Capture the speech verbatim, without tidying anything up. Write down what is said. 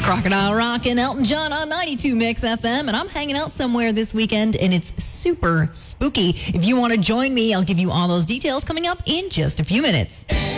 Crocodile Rock and Elton John on ninety-two Mix F M, and I'm hanging out somewhere this weekend, and it's super spooky. If you want to join me, I'll give you all those details coming up in just a few minutes.